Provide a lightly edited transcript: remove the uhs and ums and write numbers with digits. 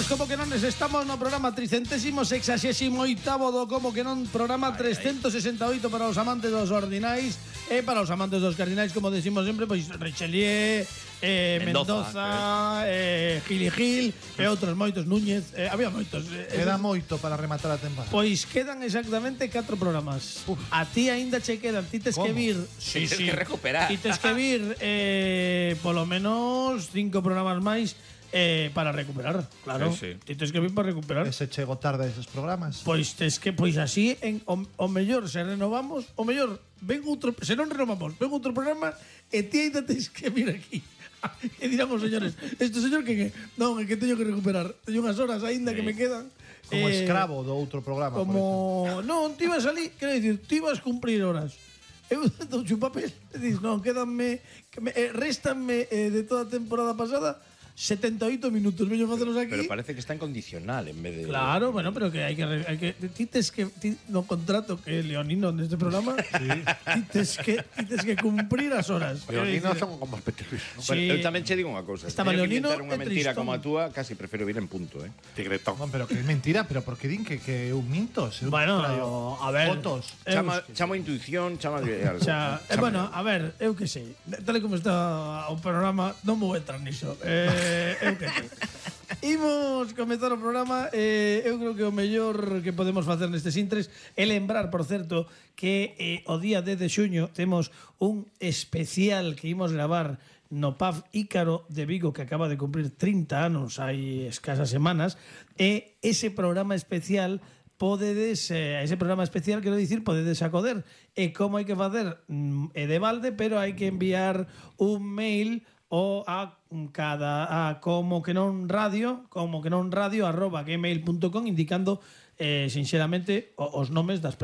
señores, como que non estamos no programa 368º do Como que non, programa 368 para os amantes dos ordinais e para os amantes dos cardinais, como decimos sempre, pois Richelieu, Mendoza, Gil e outros moitos, Núñez, había moitos. Queda moito para rematar a temporada. Pois quedan exactamente 4 programas. A ti aínda che quedan, ti tes que vir, Tienes que recuperar. ti tes que vir polo menos 5 programas máis para recuperar, claro. Sí. Ti tes que vir para recuperar. Ese chego tarde esos programas. Pois tes que, pois así o mellor se renovamos, o mellor ven outro, se non renovamos, ven outro programa e ti aínda tes que vir aquí. E dirán os señores, este señor que non, é que teño que recuperar, teño unhas horas aínda que me quedan. Como escravo do outro programa. Como non, ti vas ali, quero dicir, ti vas cumprir horas. Eu douche un papel e dis, non, quédanme, réstanme de toda a temporada pasada 78 minutos, veño facelos aquí. Pero parece que está en condicional en vez de. Claro, bueno, pero que hai que ti tes que no contrato que Leonino neste programa, ti tes que cumprir as horas. Leonino son como os petrus. Sí. Eu tamén che digo unha cousa. Estaba Teño que Leonino inventar unha e mentira Tristón. como a túa, casi prefiro ir en punto, Tigretón. Non, pero que é mentira, pero por que din que eu minto? Se eu Bueno, traio a ver. fotos. Chama intuición, chama algo. Bueno, a ver, eu que sei. Tal e como está o programa, non vou entrar niso. Eu que sei. Imos comezar o programa. Eu creo que o mellor que podemos facer nestes intres é lembrar, por certo, que o día 10 de xuño temos un especial que imos gravar no PAF Ícaro de Vigo, que acaba de cumprir 30 anos hai escasas semanas, e ese programa especial podedes, ese programa especial, quero dicir, podedes acoder. E como hai que facer? É de balde, pero hai que enviar un mail o a como que non radio @gmail.com indicando sinxelamente os nomes das